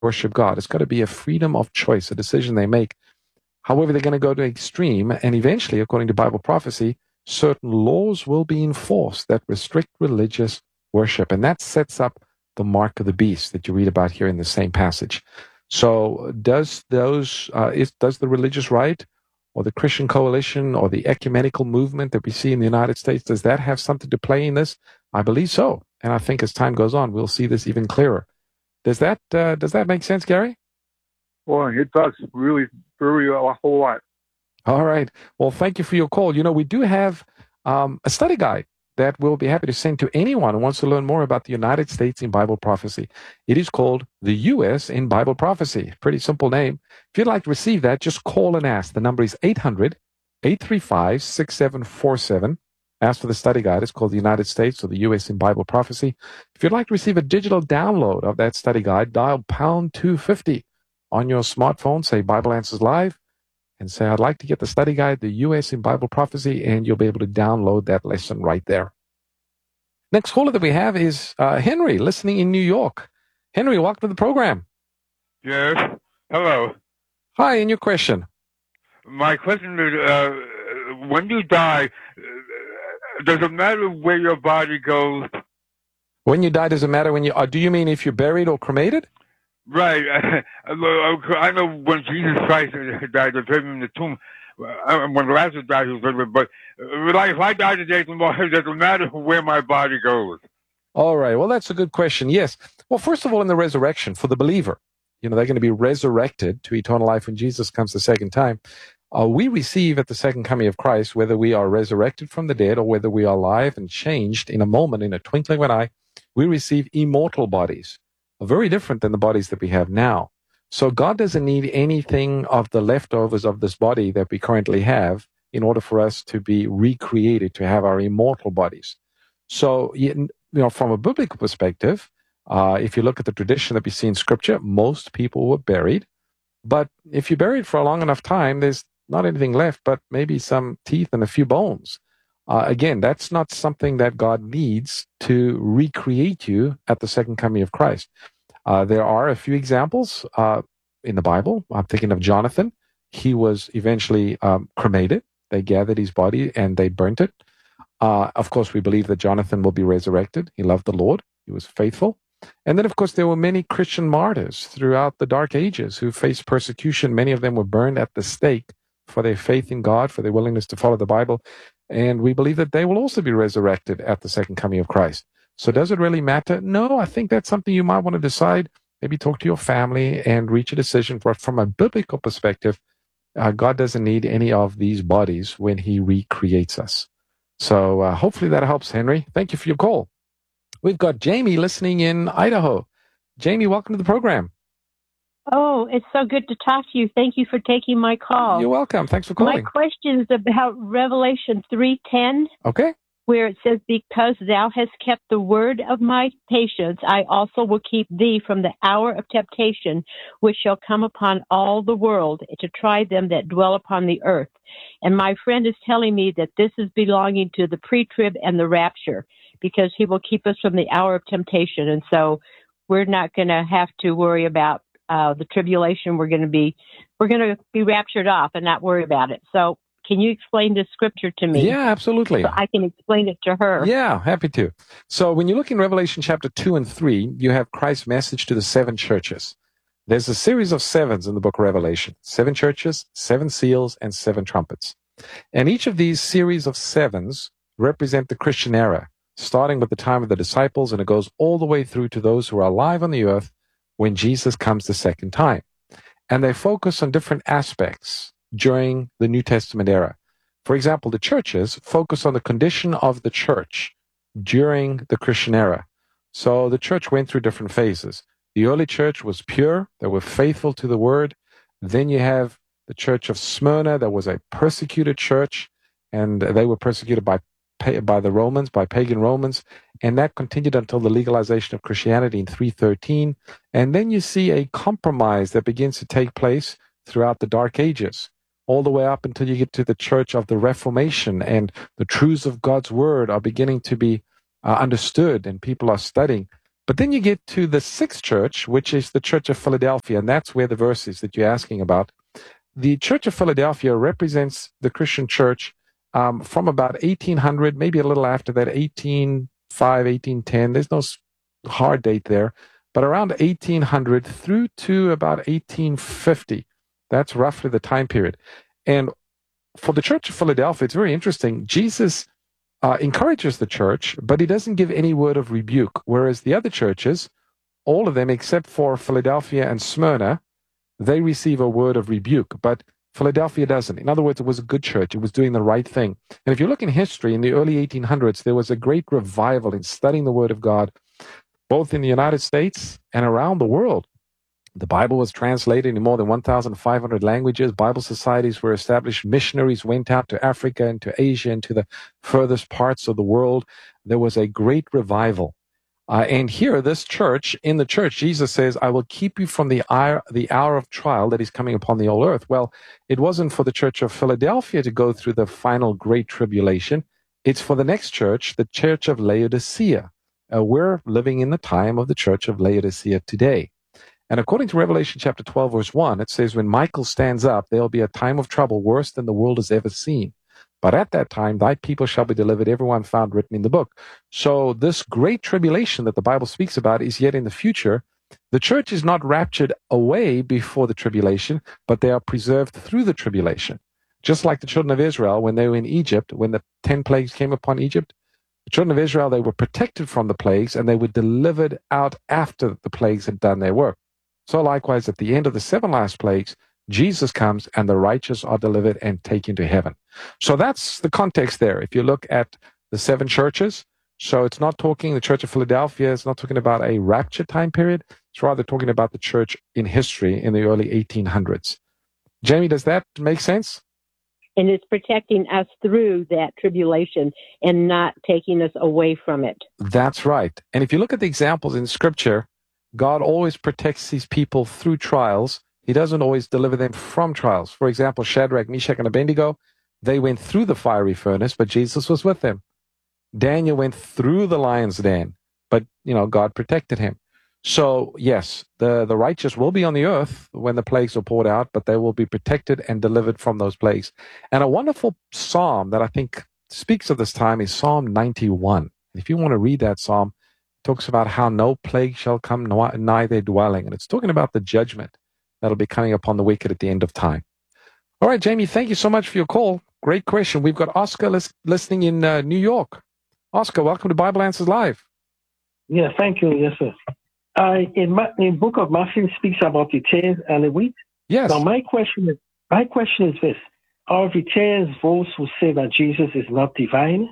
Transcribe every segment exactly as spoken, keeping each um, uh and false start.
worship God. It's got to be a freedom of choice, a decision they make. However, they're going to go to extreme, and eventually, according to Bible prophecy, certain laws will be enforced that restrict religious worship, and that sets up the mark of the beast that you read about here in the same passage. So, does those uh, is does the religious right, or the Christian coalition, or the ecumenical movement that we see in the United States, does that have something to play in this? I believe so, and I think as time goes on, we'll see this even clearer. Does that uh, does that make sense, Gary? Well, it does really, very a whole lot. All right. Well, thank you for your call. You know, we do have um, a study guide that we'll be happy to send to anyone who wants to learn more about the United States in Bible prophecy. It is called The U S in Bible Prophecy. Pretty simple name. If you'd like to receive that, just call and ask. The number is eight hundred, eight three five, six seven four seven. Ask for the study guide. It's called The United States or The U S in Bible Prophecy. If you'd like to receive a digital download of that study guide, dial pound two fifty on your smartphone, say Bible Answers Live, and say, I'd like to get the study guide, The U S in Bible Prophecy, and you'll be able to download that lesson right there. Next caller that we have is uh, Henry, listening in New York. Henry, welcome to the program. Yes. Hello. Hi, and your question? My question is, uh, when you die, uh, does it matter where your body goes? When you die, does it matter when you... Uh, do you mean if you're buried or cremated? Right. I know when Jesus Christ died, they put him in the tomb. When Lazarus died, he was buried. But like, if I die today, tomorrow, it doesn't matter where my body goes. All right. Well, that's a good question. Yes. Well, first of all, in the resurrection, for the believer, you know, they're going to be resurrected to eternal life when Jesus comes the second time. Uh, we receive at the second coming of Christ, whether we are resurrected from the dead or whether we are alive and changed in a moment, in a twinkling of an eye, we receive immortal bodies, very different than the bodies that we have now. So God doesn't need anything of the leftovers of this body that we currently have in order for us to be recreated, to have our immortal bodies. So, you know, from a biblical perspective, uh, if you look at the tradition that we see in Scripture, most people were buried. But if you're buried for a long enough time, there's not anything left but maybe some teeth and a few bones. Uh, again, that's not something that God needs to recreate you at the second coming of Christ. Uh, there are a few examples uh, in the Bible. I'm thinking of Jonathan. He was eventually um, cremated. They gathered his body and they burnt it. Uh, of course, we believe that Jonathan will be resurrected. He loved the Lord. He was faithful. And then, of course, there were many Christian martyrs throughout the Dark Ages who faced persecution. Many of them were burned at the stake for their faith in God, for their willingness to follow the Bible. And we believe that they will also be resurrected at the second coming of Christ. So does it really matter? No, I think that's something you might want to decide. Maybe talk to your family and reach a decision. But from a biblical perspective, uh, God doesn't need any of these bodies when he recreates us. So uh, hopefully that helps, Henry. Thank you for your call. We've got Jamie listening in Idaho. Jamie, welcome to the program. Oh, it's so good to talk to you. Thank you for taking my call. You're welcome. Thanks for calling. My question is about Revelation three ten. Okay. Where it says, because thou hast kept the word of my patience, I also will keep thee from the hour of temptation, which shall come upon all the world, to try them that dwell upon the earth. And my friend is telling me that this is belonging to the pre-trib and the rapture, because he will keep us from the hour of temptation. And so we're not going to have to worry about uh, the tribulation. We're going to be, we're going to be raptured off and not worry about it. So can you explain this scripture to me? Yeah, absolutely. So I can explain it to her. Yeah, happy to. So when you look in Revelation chapter two and three, you have Christ's message to the seven churches. There's a series of sevens in the book of Revelation. Seven churches, seven seals, and seven trumpets. And each of these series of sevens represent the Christian era, starting with the time of the disciples, and it goes all the way through to those who are alive on the earth when Jesus comes the second time. And they focus on different aspects during the New Testament era. For example, the churches focus on the condition of the church during the Christian era. So the church went through different phases. The early church was pure. They were faithful to the word. Then you have the church of Smyrna. That was a persecuted church, and they were persecuted by by the Romans, by pagan Romans, and that continued until the legalization of Christianity in three thirteen. And then you see a compromise that begins to take place throughout the Dark Ages, all the way up until you get to the Church of the Reformation, and the truths of God's Word are beginning to be uh, understood, and people are studying. But then you get to the sixth church, which is the Church of Philadelphia, and that's where the verse is that you're asking about. The Church of Philadelphia represents the Christian church um, from about eighteen hundred, maybe a little after that, eighteen oh five, eighteen ten. There's no hard date there, but around eighteen hundred through to about eighteen fifty. That's roughly the time period. And for the Church of Philadelphia, it's very interesting. Jesus uh, encourages the church, but he doesn't give any word of rebuke, whereas the other churches, all of them except for Philadelphia and Smyrna, they receive a word of rebuke, but Philadelphia doesn't. In other words, it was a good church. It was doing the right thing. And if you look in history, in the early eighteen hundreds, there was a great revival in studying the Word of God, both in the United States and around the world. The Bible was translated in more than one thousand five hundred languages. Bible societies were established. Missionaries went out to Africa and to Asia and to the furthest parts of the world. There was a great revival. Uh, and here, this church, in the church, Jesus says, I will keep you from the hour, the hour of trial that is coming upon the whole earth. Well, it wasn't for the church of Philadelphia to go through the final great tribulation. It's for the next church, the church of Laodicea. Uh, we're living in the time of the church of Laodicea today. And according to Revelation chapter twelve, verse one, it says, when Michael stands up, there'll be a time of trouble worse than the world has ever seen. But at that time, thy people shall be delivered, everyone found written in the book. So this great tribulation that the Bible speaks about is yet in the future. The church is not raptured away before the tribulation, but they are preserved through the tribulation. Just like the children of Israel, when they were in Egypt, when the ten plagues came upon Egypt, the children of Israel, they were protected from the plagues, and they were delivered out after the plagues had done their work. So likewise, at the end of the seven last plagues, Jesus comes and the righteous are delivered and taken to heaven. So that's the context there. If you look at the seven churches, so it's not talking, the Church of Philadelphia is not talking about a rapture time period. It's rather talking about the church in history in the early eighteen hundreds. Jamie, does that make sense? And it's protecting us through that tribulation and not taking us away from it. That's right. And if you look at the examples in Scripture, God always protects these people through trials. He doesn't always deliver them from trials. For example, Shadrach, Meshach, and Abednego, they went through the fiery furnace, but Jesus was with them. Daniel went through the lion's den, but, you know, God protected him. So, yes, the, the righteous will be on the earth when the plagues are poured out, but they will be protected and delivered from those plagues. And a wonderful psalm that I think speaks of this time is Psalm ninety-one. If you want to read that psalm, it talks about how no plague shall come nigh their dwelling. And it's talking about the judgment that'll be coming upon the wicked at the end of time. All right, Jamie, thank you so much for your call. Great question. We've got Oscar lis- listening in uh, New York. Oscar, welcome to Bible Answers Live. Yeah, thank you. Yes, sir. Uh, in Ma- in book of Matthew speaks about the tares and the wheat. Yes. Now, my question is, my question is this: are the tares those who say that Jesus is not divine,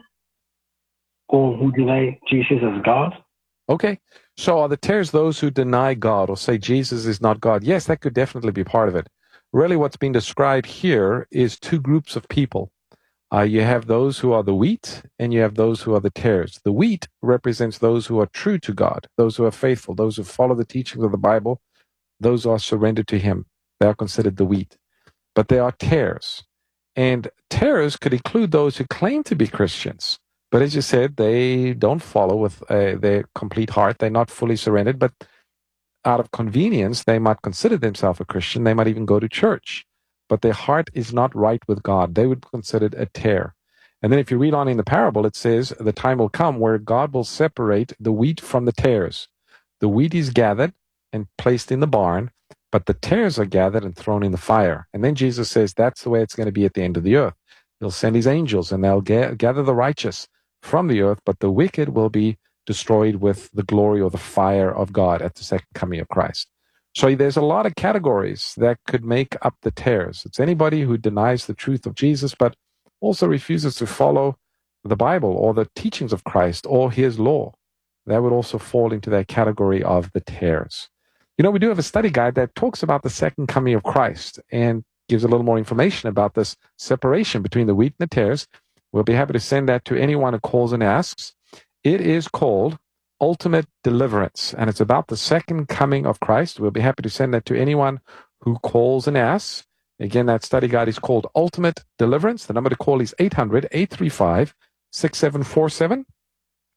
or who deny Jesus as God? Okay. So are the tares those who deny God or say Jesus is not God? Yes, that could definitely be part of it. Really, what's being described here is two groups of people. Uh, you have those who are the wheat, and you have those who are the tares. The wheat represents those who are true to God, those who are faithful, those who follow the teachings of the Bible, those who are surrendered to Him. They are considered the wheat. But there are tares. And tares could include those who claim to be Christians. But as you said, they don't follow with uh, their complete heart. They're not fully surrendered. But out of convenience, they might consider themselves a Christian. They might even go to church. But their heart is not right with God. They would be considered a tare. And then if you read on in the parable, it says the time will come where God will separate the wheat from the tares. The wheat is gathered and placed in the barn, but the tares are gathered and thrown in the fire. And then Jesus says that's the way it's going to be at the end of the earth. He'll send His angels and they'll ga- gather the righteous from the earth, but the wicked will be destroyed with the glory or the fire of God at the second coming of Christ. So there's a lot of categories that could make up the tares. It's anybody who denies the truth of Jesus, but also refuses to follow the Bible or the teachings of Christ or His law. That would also fall into that category of the tares. You know, we do have a study guide that talks about the second coming of Christ and gives a little more information about this separation between the wheat and the tares. We'll be happy to send that to anyone who calls and asks. It is called Ultimate Deliverance, and it's about the second coming of Christ. We'll be happy to send that to anyone who calls and asks. Again, that study guide is called Ultimate Deliverance. The number to call is eight hundred, eight three five, six seven four seven.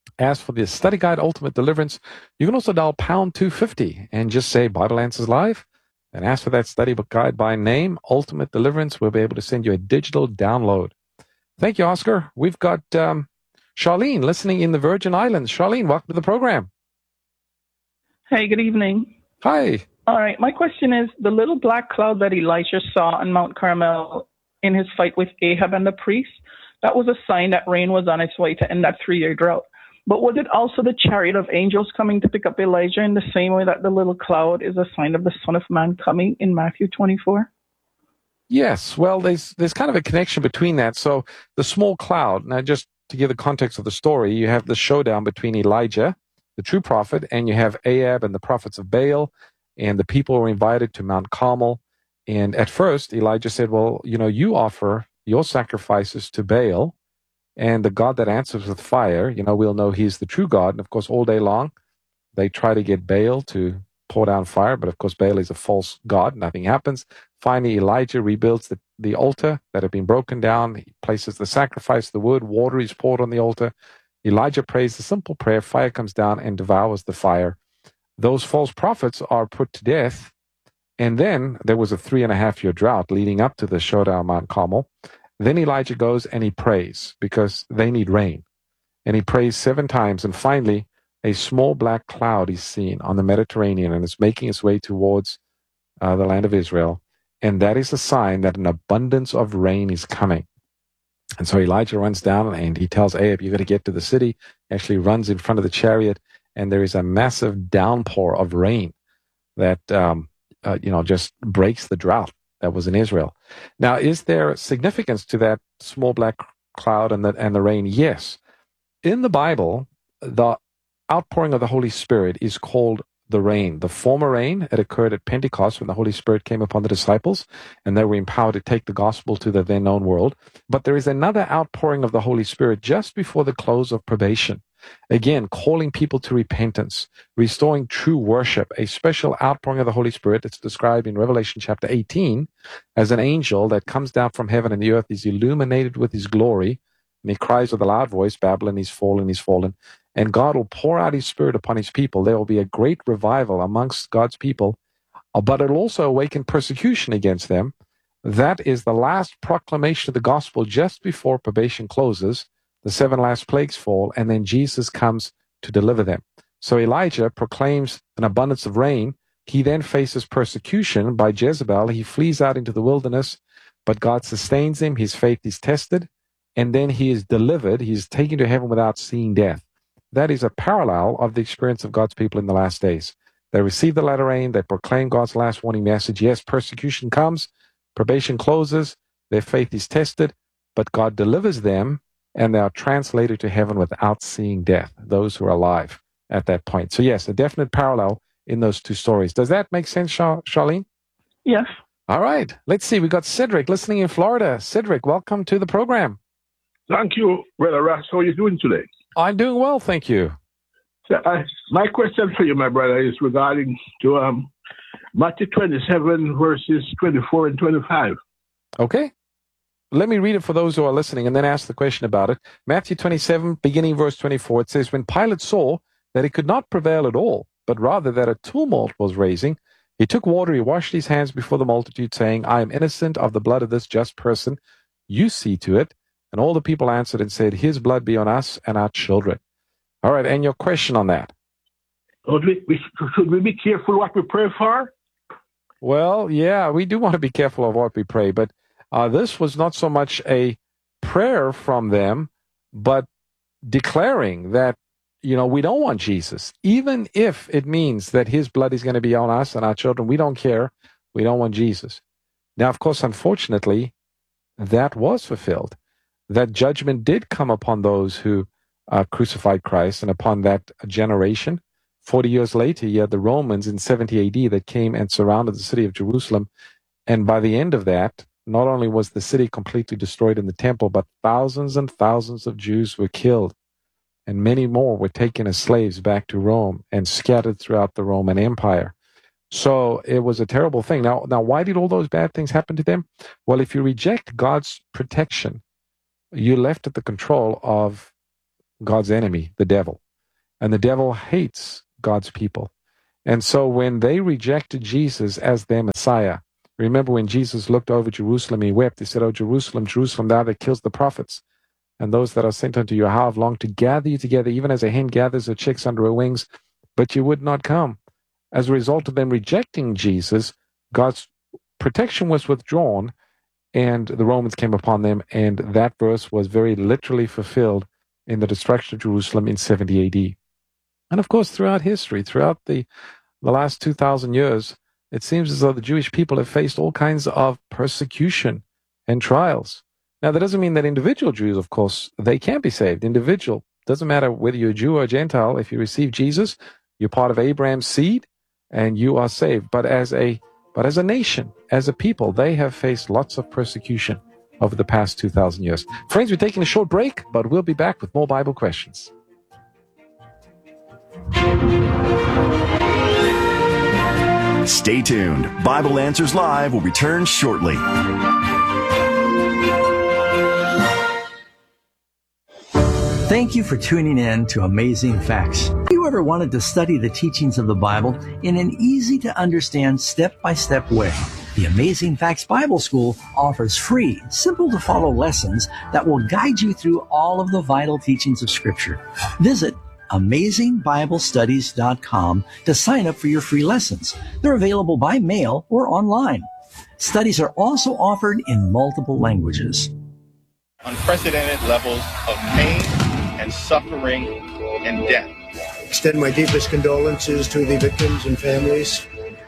Ask for the study guide, Ultimate Deliverance. You can also dial pound two fifty and just say Bible Answers Live and ask for that study book guide by name, Ultimate Deliverance. We'll be able to send you a digital download. Thank you, Oscar. We've got um, Charlene listening in the Virgin Islands. Charlene, welcome to the program. Hey, good evening. Hi. All right, my question is, the little black cloud that Elijah saw on Mount Carmel in his fight with Ahab and the priests, that was a sign that rain was on its way to end that three-year drought. But was it also the chariot of angels coming to pick up Elijah in the same way that the little cloud is a sign of the Son of Man coming in Matthew twenty-four? Yes, well, there's there's kind of a connection between that. So the small cloud, now just to give the context of the story, you have the showdown between Elijah, the true prophet, and you have Ahab and the prophets of Baal, and the people were invited to Mount Carmel. And at first, Elijah said, well, you know, you offer your sacrifices to Baal, and the God that answers with fire, you know, we'll know he's the true God. And of course, all day long, they try to get Baal to pour down fire, but of course, Baal is a false God. Nothing happens. Finally, Elijah rebuilds the, the altar that had been broken down. He places the sacrifice, the wood, water is poured on the altar. Elijah prays the simple prayer, fire comes down and devours the fire. Those false prophets are put to death. And then there was a three and a half year drought leading up to the showdown on Mount Carmel. Then Elijah goes and he prays because they need rain. And he prays seven times. And finally, a small black cloud is seen on the Mediterranean and it's making its way towards uh, the land of Israel. And that is a sign that an abundance of rain is coming. And so Elijah runs down and he tells Ahab, you've got to get to the city. He actually runs in front of the chariot. And there is a massive downpour of rain that, um, uh, you know, just breaks the drought that was in Israel. Now, is there significance to that small black cloud and the, and the rain? Yes. In the Bible, the outpouring of the Holy Spirit is called the rain. The former rain, it occurred at Pentecost when the Holy Spirit came upon the disciples and they were empowered to take the gospel to the then known world. But there is another outpouring of the Holy Spirit just before the close of probation. Again, calling people to repentance, restoring true worship, a special outpouring of the Holy Spirit that's described in Revelation chapter eighteen as an angel that comes down from heaven and the earth is illuminated with his glory. And he cries with a loud voice, Babylon is fallen, is fallen. And God will pour out his Spirit upon his people. There will be a great revival amongst God's people, but it'll also awaken persecution against them. That is the last proclamation of the gospel just before probation closes. The seven last plagues fall, and then Jesus comes to deliver them. So Elijah proclaims an abundance of rain. He then faces persecution by Jezebel. He flees out into the wilderness, but God sustains him. His faith is tested, and then he is delivered. He is taken to heaven without seeing death. That is a parallel of the experience of God's people in the last days. They receive the latter rain. They proclaim God's last warning message. Yes, persecution comes. Probation closes. Their faith is tested, but God delivers them, and they are translated to heaven without seeing death, those who are alive at that point. So yes, a definite parallel in those two stories. Does that make sense, Char- Charlene? Yes. All right. Let's see. We got Cedric listening in Florida. Cedric, welcome to the program. Thank you, Brother Ross. How are you doing today? I'm doing well, thank you. So, uh, my question for you, my brother, is regarding to um, Matthew twenty-seven, verses twenty-four and twenty-five. Okay. Let me read it for those who are listening and then ask the question about it. Matthew twenty-seven, beginning verse twenty-four, it says, when Pilate saw that he could not prevail at all, but rather that a tumult was raising, he took water, he washed his hands before the multitude, saying, I am innocent of the blood of this just person. You see to it. And all the people answered and said, his blood be on us and our children. All right, and your question on that? Should we, we, should we be careful what we pray for? Well, yeah, we do want to be careful of what we pray, but uh, this was not so much a prayer from them, but declaring that, you know, we don't want Jesus. Even if it means that his blood is going to be on us and our children, we don't care. We don't want Jesus. Now, of course, unfortunately, that was fulfilled. That judgment did come upon those who uh, crucified Christ and upon that generation. Forty years later, you had the Romans in seventy A D that came and surrounded the city of Jerusalem. And by the end of that, not only was the city completely destroyed in the temple, but thousands and thousands of Jews were killed. And many more were taken as slaves back to Rome and scattered throughout the Roman Empire. So it was a terrible thing. Now, now, why did all those bad things happen to them? Well, if you reject God's protection, you're left at the control of God's enemy, the devil. And the devil hates God's people. And so when they rejected Jesus as their Messiah, remember when Jesus looked over Jerusalem, he wept. He said, "Oh, Jerusalem, Jerusalem, thou that kills the prophets, and those that are sent unto you, how I've longed to gather you together, even as a hen gathers her chicks under her wings, but you would not come." As a result of them rejecting Jesus, God's protection was withdrawn, and the Romans came upon them, and that verse was very literally fulfilled in the destruction of Jerusalem in seventy A D. And of course, throughout history, throughout the, the last two thousand years, it seems as though the Jewish people have faced all kinds of persecution and trials. Now, that doesn't mean that individual Jews, of course, they can't be saved. Individual, doesn't matter whether you're a Jew or a Gentile. If you receive Jesus, you're part of Abraham's seed, and you are saved. But as a but as a nation, as a people, they have faced lots of persecution over the past two thousand years. Friends, we're taking a short break, but we'll be back with more Bible questions. Stay tuned. Bible Answers Live will return shortly. Thank you for tuning in to Amazing Facts. Have you ever wanted to study the teachings of the Bible in an easy-to-understand, step-by-step way? The Amazing Facts Bible School offers free, simple-to-follow lessons that will guide you through all of the vital teachings of Scripture. Visit amazing bible studies dot com to sign up for your free lessons. They're available by mail or online. Studies are also offered in multiple languages. Unprecedented levels of pain and suffering and death. Extend my deepest condolences to the victims and families.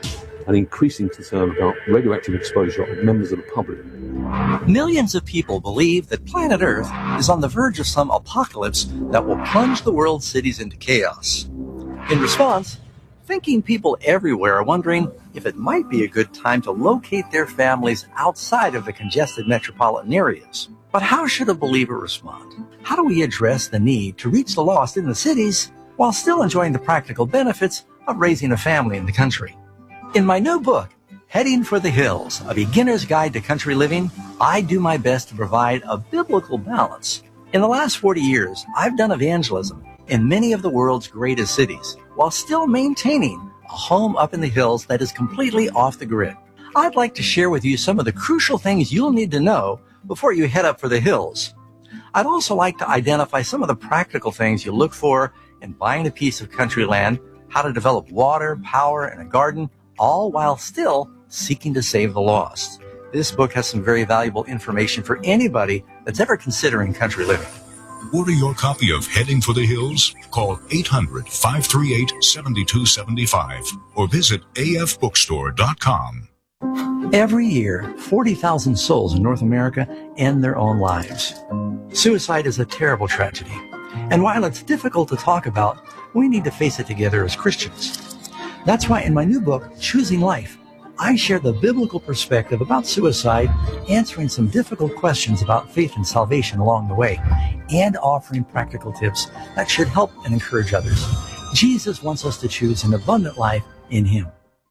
An increasing concern about radioactive exposure of members of the public. Millions of people believe that planet Earth is on the verge of some apocalypse that will plunge the world's cities into chaos. In response, thinking people everywhere are wondering if it might be a good time to locate their families outside of the congested metropolitan areas. But how should a believer respond? How do we address the need to reach the lost in the cities while still enjoying the practical benefits of raising a family in the country? In my new book, Heading for the Hills, A Beginner's Guide to Country Living, I do my best to provide a biblical balance. In the last forty years, I've done evangelism in many of the world's greatest cities, while still maintaining a home up in the hills that is completely off the grid. I'd like to share with you some of the crucial things you'll need to know before you head up for the hills. I'd also like to identify some of the practical things you look for in buying a piece of country land, how to develop water, power, and a garden, all while still seeking to save the lost. This book has some very valuable information for anybody that's ever considering country living. Order your copy of Heading for the Hills. Call eight hundred, five three eight, seven two seven five or visit a f bookstore dot com. Every year, forty thousand souls in North America end their own lives. Suicide is a terrible tragedy. And while it's difficult to talk about, we need to face it together as Christians. That's why in my new book, Choosing Life, I share the biblical perspective about suicide, answering some difficult questions about faith and salvation along the way, and offering practical tips that should help and encourage others. Jesus wants us to choose an abundant life in Him.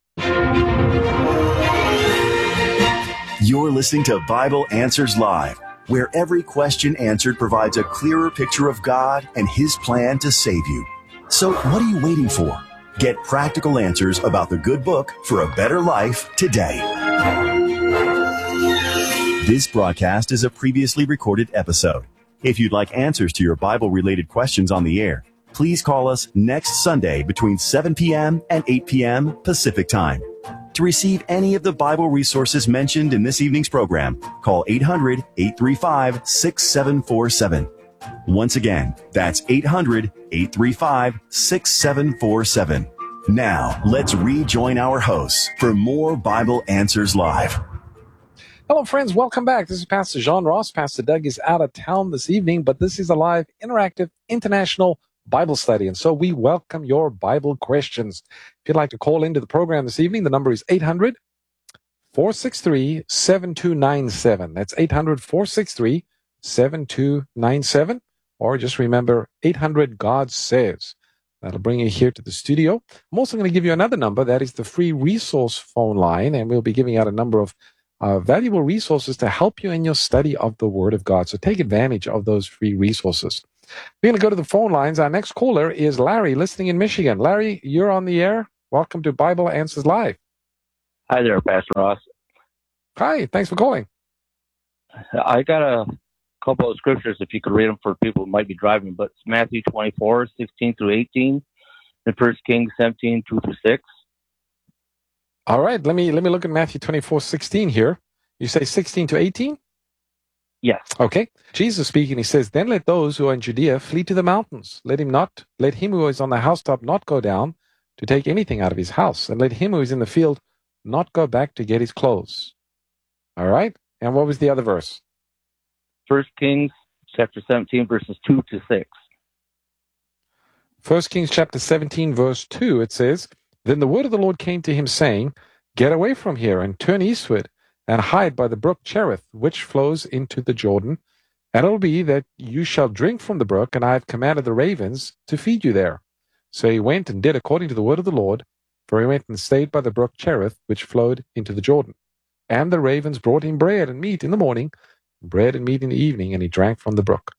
You're listening to Bible Answers Live, where every question answered provides a clearer picture of God and His plan to save you. So what are you waiting for? Get practical answers about the good book for a better life today. This broadcast is a previously recorded episode. If you'd like answers to your Bible-related questions on the air, please call us next Sunday between seven p.m. and eight p.m. Pacific Time. To receive any of the Bible resources mentioned in this evening's program, call eight hundred, eight three five, six seven four seven. Once again, that's eight hundred, eight three five, six seven four seven. Now, let's rejoin our hosts for more Bible Answers Live. Hello, friends. Welcome back. This is Pastor John Ross. Pastor Doug is out of town this evening, but this is a live, interactive, international Bible study, and so we welcome your Bible questions. If you'd like to call into the program this evening, the number is eight hundred, four six three, seven two nine seven. That's eight hundred, four six three, seven two nine seven, or just remember eight hundred God Says. That'll bring you here to the studio. I'm also going to give you another number. That is the free resource phone line, and we'll be giving out a number of uh, valuable resources to help you in your study of the Word of God. So take advantage of those free resources. We're going to go to the phone lines. Our next caller is Larry, listening in Michigan. Larry, you're on the air. Welcome to Bible Answers Live. Hi there, Pastor Ross. Hi, thanks for calling. I got a couple of scriptures, if you could read them for people who might be driving, but it's Matthew twenty-four, sixteen through eighteen, and First Kings seventeen, two through six. All right, let me let me look at Matthew twenty-four, sixteen here. You say sixteen to eighteen? Yes. Okay. Jesus speaking, he says, "Then let those who are in Judea flee to the mountains. Let him not, let him who is on the housetop not go down to take anything out of his house, and let him who is in the field not go back to get his clothes." All right. And what was the other verse? First Kings chapter seventeen, verses two to six. First Kings chapter seventeen, verse two, it says, "Then the word of the Lord came to him, saying, Get away from here, and turn eastward, and hide by the brook Cherith, which flows into the Jordan. And it will be that you shall drink from the brook, and I have commanded the ravens to feed you there." So he went and did according to the word of the Lord, for he went and stayed by the brook Cherith, which flowed into the Jordan. And the ravens brought him bread and meat in the morning, bread and meat in the evening, and he drank from the brook.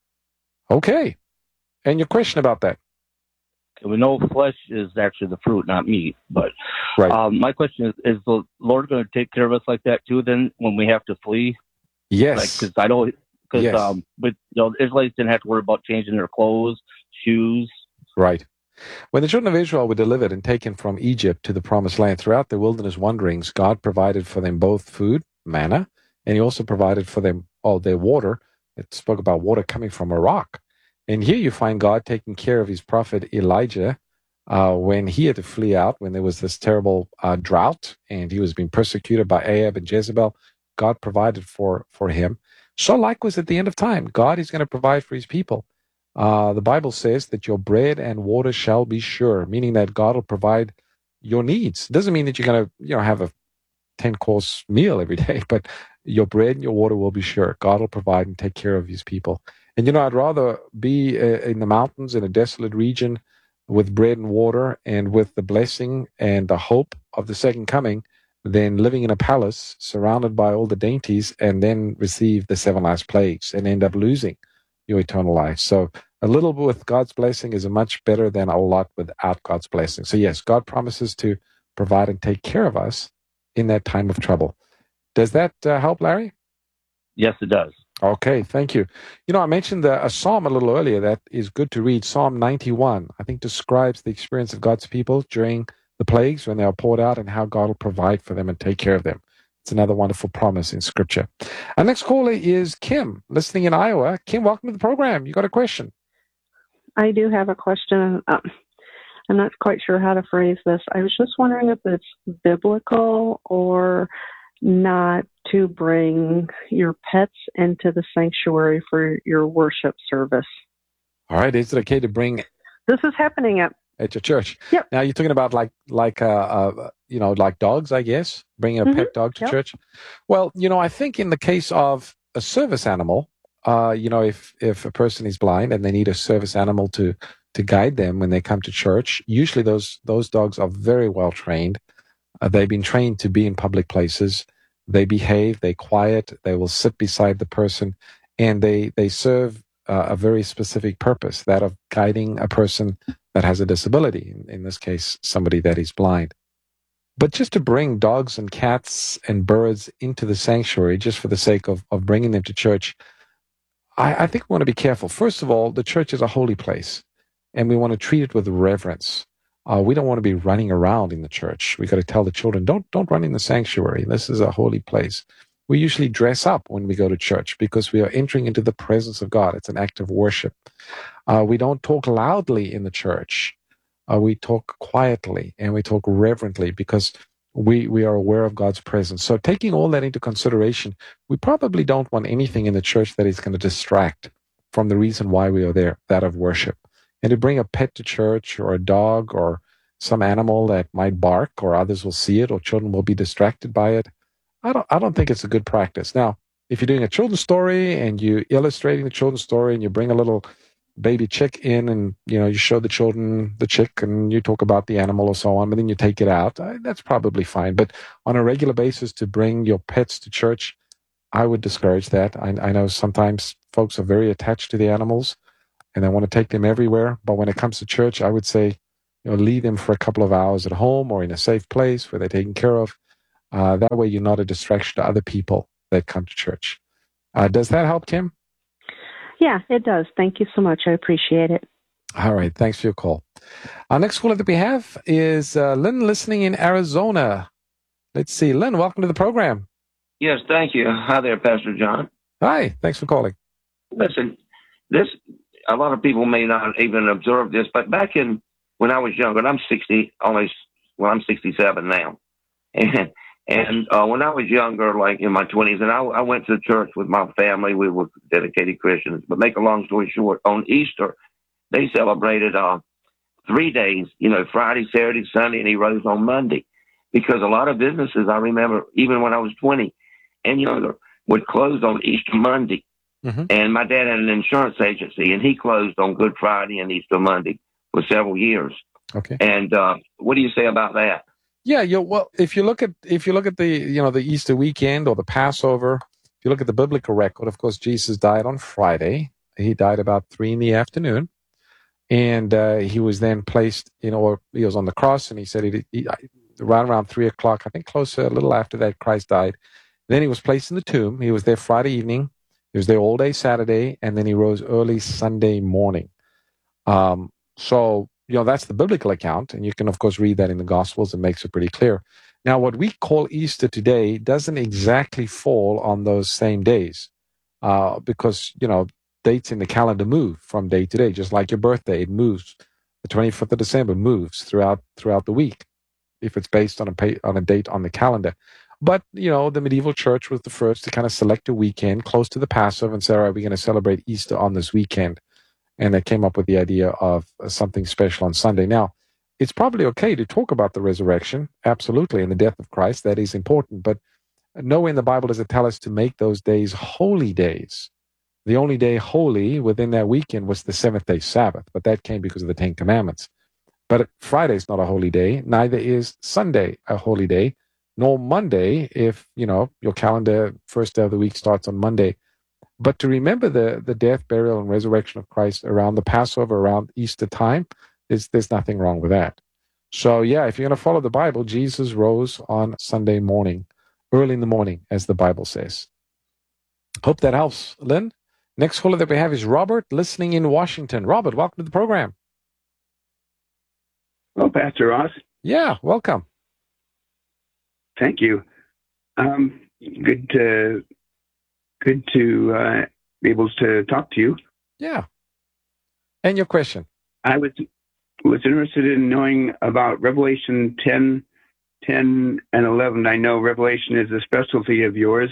Okay. And your question about that? We know flesh is actually the fruit, not meat. But right. um, my question is, is the Lord going to take care of us like that too then when we have to flee? Yes. Because like, I know, because yes. um, but you know, the Israelites didn't have to worry about changing their clothes, shoes. Right. When the children of Israel were delivered and taken from Egypt to the promised land, throughout their wilderness wanderings, God provided for them both food, manna, and he also provided for them all their water. It spoke about water coming from a rock. And here you find God taking care of his prophet Elijah uh, when he had to flee out, when there was this terrible uh, drought and he was being persecuted by Ahab and Jezebel. God provided for, for him. So likewise at the end of time, God is going to provide for his people. Uh, the Bible says that your bread and water shall be sure, meaning that God will provide your needs. It doesn't mean that you're going to you know, have a ten-course meal every day, but your bread and your water will be sure. God will provide and take care of his people. And, you know, I'd rather be uh, in the mountains in a desolate region with bread and water and with the blessing and the hope of the second coming than living in a palace surrounded by all the dainties and then receive the seven last plagues and end up losing your eternal life. So a little bit with God's blessing is much better than a lot without God's blessing. So yes, God promises to provide and take care of us in that time of trouble. Does that uh, help, Larry? Yes, it does. Okay, thank you. You know, I mentioned the, a psalm a little earlier that is good to read. Psalm ninety-one, I think, describes the experience of God's people during the plagues when they are poured out and how God will provide for them and take care of them. It's another wonderful promise in Scripture. Our next caller is Kim, listening in Iowa. Kim, welcome to the program. You got a question? I do have a question. Um, I'm not quite sure how to phrase this. I was just wondering if it's biblical or not to bring your pets into the sanctuary for your worship service. All right. Is it okay to bring... This is happening at... At your church? Yep. Now, you're talking about like, like uh, uh, you know, like dogs, I guess, bringing a Mm-hmm. pet dog to Yep. church. Well, you know, I think in the case of a service animal, uh, you know, if, if a person is blind and they need a service animal to, to guide them when they come to church, usually those, those dogs are very well trained. Uh, they've been trained to be in public places. They behave, they quiet, they will sit beside the person, and they, they serve uh, a very specific purpose, that of guiding a person that has a disability, in, in this case, somebody that is blind. But just to bring dogs and cats and birds into the sanctuary, just for the sake of, of bringing them to church, I, I think we want to be careful. First of all, the church is a holy place, and we want to treat it with reverence. Uh, we don't want to be running around in the church. We got to tell the children, don't don't run in the sanctuary. This is a holy place. We usually dress up when we go to church because we are entering into the presence of God. It's an act of worship. Uh, we don't talk loudly in the church. Uh, we talk quietly and we talk reverently because we we are aware of God's presence. So taking all that into consideration, we probably don't want anything in the church that is going to distract from the reason why we are there, that of worship. And to bring a pet to church or a dog or some animal that might bark or others will see it or children will be distracted by it, I don't I don't think it's a good practice. Now, if you're doing a children's story and you're illustrating the children's story and you bring a little baby chick in and, you know, you show the children the chick and you talk about the animal or so on, but then you take it out, that's probably fine. But on a regular basis to bring your pets to church, I would discourage that. I, I know sometimes folks are very attached to the animals. and I want to take them everywhere. But when it comes to church, I would say, you know, leave them for a couple of hours at home or in a safe place where they're taken care of. Uh, that way you're not a distraction to other people that come to church. Uh, does that help, Kim? Yeah, it does. Thank you so much. I appreciate it. All right. Thanks for your call. Our next caller that we have is uh, Lynn, listening in Arizona. Let's see. Lynn, welcome to the program. Yes, thank you. Hi there, Pastor John. Hi. Thanks for calling. Listen, this, a lot of people may not even observe this, but back in, when I was younger, and I'm sixty, only, well, I'm sixty-seven now. And, and uh, when I was younger, like in my twenties, and I, I went to church with my family, we were dedicated Christians, but make a long story short, on Easter, they celebrated uh, three days, you know, Friday, Saturday, Sunday, and he rose on Monday. Because a lot of businesses, I remember, even when I was twenty and younger, would close on Easter Monday. Mm-hmm. And my dad had an insurance agency, and he closed on Good Friday and Easter Monday for several years. Okay. And uh, what do you say about that? Yeah, you well, if you look at if you look at the you know the Easter weekend or the Passover, if you look at the biblical record, of course, Jesus died on Friday. He died about three in the afternoon, and uh, he was then placed, you know, or he was on the cross, and he said he, he around around three o'clock, I think closer, a little after that, Christ died. Then he was placed in the tomb. He was there Friday evening. He was there all day Saturday, and then he rose early Sunday morning. Um, so, you know, that's the biblical account, and you can, of course, read that in the Gospels. It makes it pretty clear. Now, what we call Easter today doesn't exactly fall on those same days uh, because, you know, dates in the calendar move from day to day, just like your birthday. It moves. The twenty-fifth of December moves throughout throughout the week if it's based on a pay, on a date on the calendar. But, you know, the medieval church was the first to kind of select a weekend close to the Passover and say, all right, we're going to celebrate Easter on this weekend. And they came up with the idea of something special on Sunday. Now, it's probably okay to talk about the resurrection, absolutely, and the death of Christ. That is important. But nowhere in the Bible does it tell us to make those days holy days. The only day holy within that weekend was the seventh day Sabbath, but that came because of the Ten Commandments. But Friday's not a holy day, neither is Sunday a holy day, nor Monday if, you know, your calendar first day of the week starts on Monday. But to remember the, the death, burial, and resurrection of Christ around the Passover, around Easter time, is there's nothing wrong with that. So, yeah, if you're going to follow the Bible, Jesus rose on Sunday morning, early in the morning, as the Bible says. Hope that helps, Lynn. Next caller that we have is Robert, listening in Washington. Robert, welcome to the program. Well, Pastor Ross. Yeah, welcome. Thank you. Um, good to good to uh, be able to talk to you. Yeah. And your question? I was was interested in knowing about Revelation ten, ten, and eleven. I know Revelation is a specialty of yours.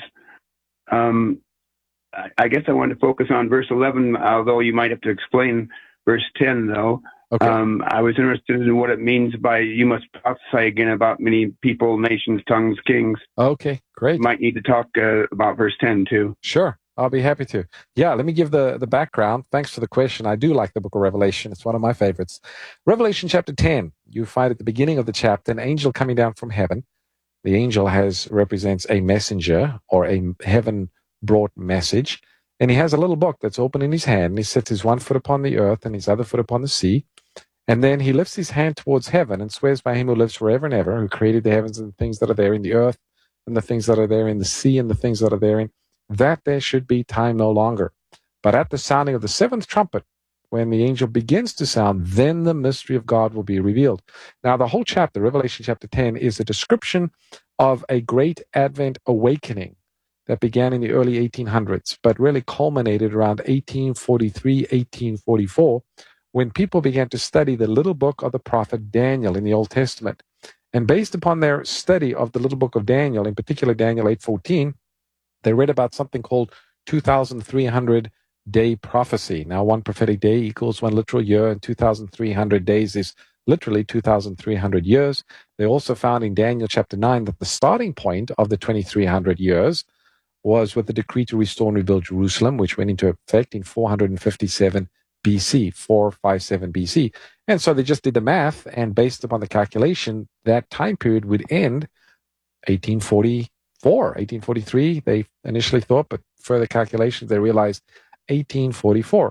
Um, I, I guess I wanted to focus on verse eleven, although you might have to explain verse ten, though. Okay. Um, I was interested in what it means by you must prophesy again about many people, nations, tongues, kings. Okay, great. You might need to talk uh, about verse ten, too. Sure, I'll be happy to. Yeah, let me give the, the background. Thanks for the question. I do like the book of Revelation. It's one of my favorites. Revelation chapter ten, you find at the beginning of the chapter an angel coming down from heaven. The angel has represents a messenger or a heaven-brought message. And he has a little book that's open in his hand. And he sets his one foot upon the earth and his other foot upon the sea. And then he lifts his hand towards heaven and swears by him who lives forever and ever, who created the heavens and the things that are there in the earth and the things that are there in the sea and the things that are therein, that there should be time no longer. But at the sounding of the seventh trumpet, when the angel begins to sound, then the mystery of God will be revealed. Now, the whole chapter, Revelation chapter ten, is a description of a great Advent awakening that began in the early eighteen hundreds, but really culminated around eighteen forty-three, eighteen forty-four, when people began to study the little book of the prophet Daniel in the Old Testament. And based upon their study of the little book of Daniel, in particular Daniel eight fourteen, they read about something called two thousand three hundred day prophecy. Now, one prophetic day equals one literal year, and two thousand three hundred days is literally two thousand three hundred years. They also found in Daniel chapter nine that the starting point of the twenty-three hundred years was with the decree to restore and rebuild Jerusalem, which went into effect in four hundred fifty-seven B C, four fifty-seven B C. And so they just did the math, and based upon the calculation, that time period would end eighteen forty-four, eighteen forty-three, they initially thought, but further calculations, they realized eighteen forty-four.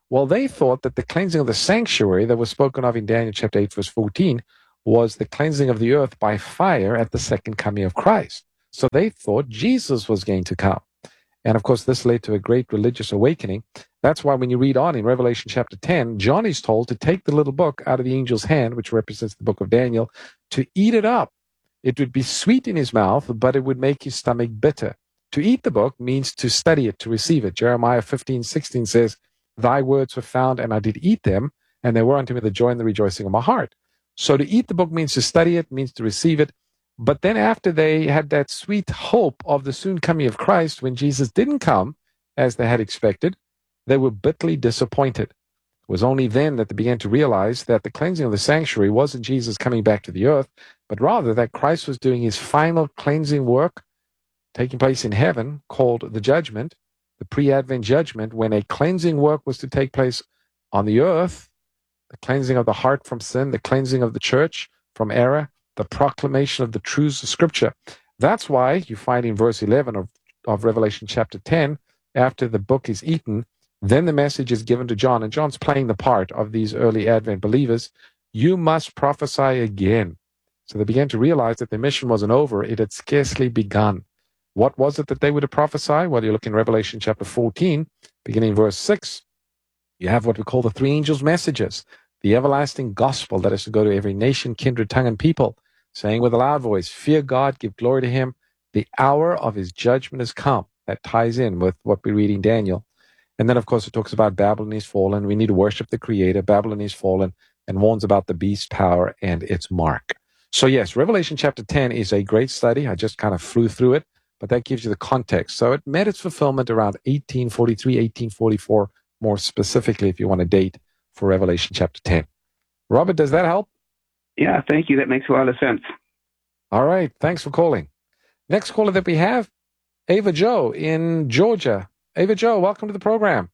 Well, they thought that the cleansing of the sanctuary that was spoken of in Daniel chapter eight, verse fourteen, was the cleansing of the earth by fire at the second coming of Christ. So they thought Jesus was going to come. And of course, this led to a great religious awakening. That's why when you read on in Revelation chapter ten, John is told to take the little book out of the angel's hand, which represents the book of Daniel, to eat it up. It would be sweet in his mouth, but it would make his stomach bitter. To eat the book means to study it, to receive it. Jeremiah fifteen sixteen says, "Thy words were found, and I did eat them, and they were unto me the joy and the rejoicing of my heart." So to eat the book means to study it, means to receive it. But then after they had that sweet hope of the soon coming of Christ, when Jesus didn't come as they had expected, they were bitterly disappointed. It was only then that they began to realize that the cleansing of the sanctuary wasn't Jesus coming back to the earth, but rather that Christ was doing his final cleansing work taking place in heaven, called the judgment, the pre-Advent judgment, when a cleansing work was to take place on the earth, the cleansing of the heart from sin, the cleansing of the church from error, the proclamation of the truths of Scripture. That's why you find in verse eleven of, of Revelation chapter ten, after the book is eaten, then the message is given to John, and John's playing the part of these early Advent believers. You must prophesy again. So they began to realize that their mission wasn't over. It had scarcely begun. What was it that they were to prophesy? Well, you look in Revelation chapter fourteen, beginning verse six. You have what we call the three angels' messages, the everlasting gospel that is to go to every nation, kindred, tongue, and people, saying with a loud voice, fear God, give glory to him. The hour of his judgment has come. That ties in with what we read in Daniel. And then, of course, it talks about Babylon is fallen. We need to worship the Creator. Babylon is fallen, and warns about the beast power and its mark. So, yes, Revelation chapter ten is a great study. I just kind of flew through it, but that gives you the context. So it met its fulfillment around eighteen forty-three, eighteen forty-four, more specifically, if you want a date for Revelation chapter ten. Robert, does that help? Yeah, thank you. That makes a lot of sense. All right. Thanks for calling. Next caller that we have, Ava Joe in Georgia. Ava Joe, welcome to the program.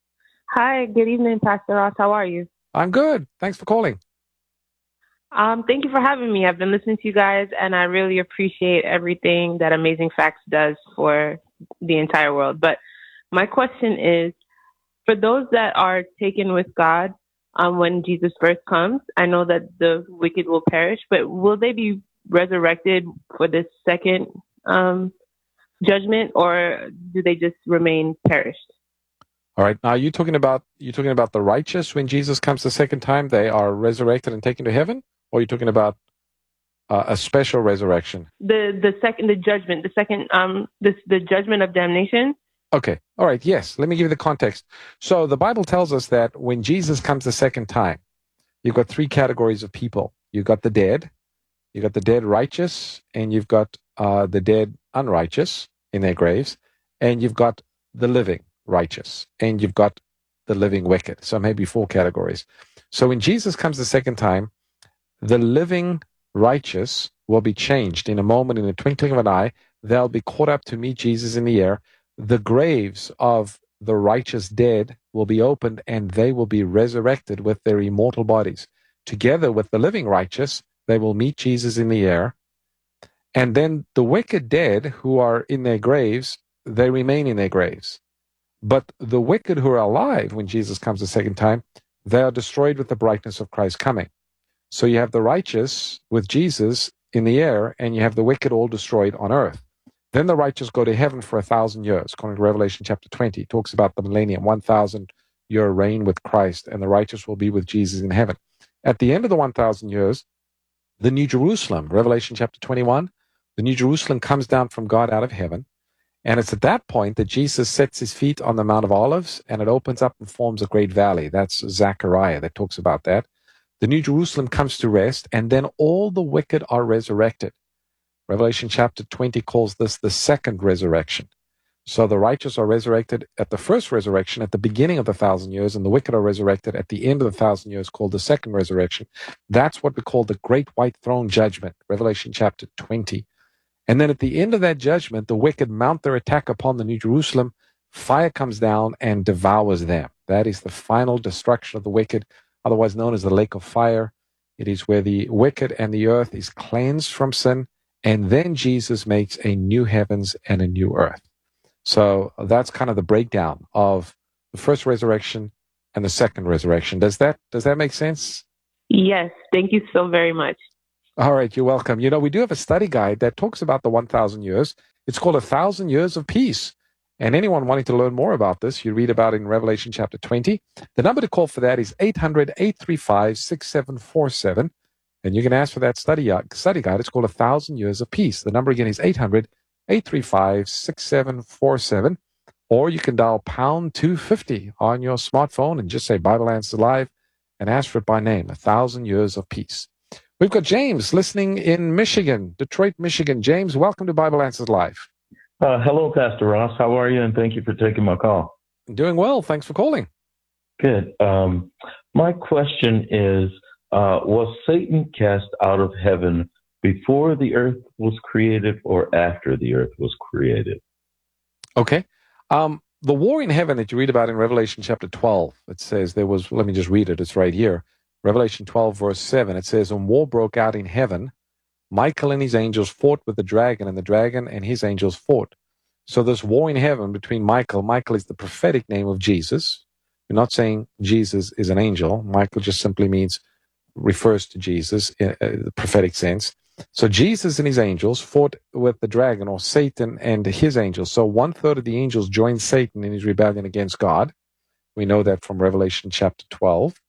Hi, good evening, Pastor Ross. How are you? I'm good. Thanks for calling. Um, thank you for having me. I've been listening to you guys, and I really appreciate everything that Amazing Facts does for the entire world. But my question is, for those that are taken with God um, when Jesus first comes, I know that the wicked will perish, but will they be resurrected for this second um, judgment, or do they just remain perished? All right. Now, you're talking about you're talking about the righteous when Jesus comes the second time, they are resurrected and taken to heaven, or are you talking about uh, a special resurrection? The the second the judgment, the second um this the judgment of damnation. Okay. All right. Yes. Let me give you the context. So the Bible tells us that when Jesus comes the second time, you've got three categories of people. You've got the dead, you've got the dead righteous, and you've got uh, the dead unrighteous in their graves, and you've got the living righteous, and you've got the living wicked. So maybe four categories. So when Jesus comes the second time, the living righteous will be changed in a moment, in the twinkling of an eye. They'll be caught up to meet Jesus in the air. The graves of the righteous dead will be opened, and they will be resurrected with their immortal bodies. Together with the living righteous, they will meet Jesus in the air. And then the wicked dead who are in their graves, they remain in their graves. But the wicked who are alive when Jesus comes the second time, they are destroyed with the brightness of Christ's coming. So you have the righteous with Jesus in the air, and you have the wicked all destroyed on earth. Then the righteous go to heaven for a thousand years. According to Revelation chapter twenty, it talks about the millennium, one thousand year reign with Christ, and the righteous will be with Jesus in heaven. At the end of the one thousand years, the New Jerusalem, Revelation chapter twenty-one, the New Jerusalem comes down from God out of heaven. And it's at that point that Jesus sets his feet on the Mount of Olives, and it opens up and forms a great valley. That's Zechariah that talks about that. The New Jerusalem comes to rest, and then all the wicked are resurrected. Revelation chapter twenty calls this the second resurrection. So the righteous are resurrected at the first resurrection at the beginning of the thousand years, and the wicked are resurrected at the end of the thousand years, called the second resurrection. That's what we call the great white throne judgment, Revelation chapter twenty. And then at the end of that judgment, the wicked mount their attack upon the New Jerusalem. Fire comes down and devours them. That is the final destruction of the wicked, otherwise known as the lake of fire. It is where the wicked and the earth is cleansed from sin, and then Jesus makes a new heavens and a new earth. So that's kind of the breakdown of the first resurrection, and the second resurrection. Does that does that make sense? Yes. Thank you so very much. All right, you're welcome. You know, we do have a study guide that talks about the one thousand years. It's called A Thousand Years of Peace. And anyone wanting to learn more about this, you read about it in Revelation chapter twenty. The number to call for that is eight hundred, eight three five, six seven four seven. And you can ask for that study, uh, study guide. It's called A Thousand Years of Peace. The number again is eight hundred, eight three five, six seven four seven. Or you can dial pound two fifty on your smartphone and just say Bible Answers Live and ask for it by name, A Thousand Years of Peace. We've got James listening in Michigan, Detroit, Michigan. James, welcome to Bible Answers Live. Uh, hello, Pastor Ross. How are you? And thank you for taking my call. Doing well. Thanks for calling. Good. Um, my question is, uh, was Satan cast out of heaven before the earth was created or after the earth was created? Okay. Um, the war in heaven that you read about in Revelation chapter twelve, it says there was, let me just read it. It's right here. Revelation twelve, verse seven. It says, and war broke out in heaven. Michael and his angels fought with the dragon, and the dragon and his angels fought. So this war in heaven between Michael, Michael is the prophetic name of Jesus. We're not saying Jesus is an angel. Michael just simply means, refers to Jesus in the prophetic sense. So Jesus and his angels fought with the dragon, or Satan and his angels. So one third of the angels joined Satan in his rebellion against God. We know that from Revelation chapter twelve.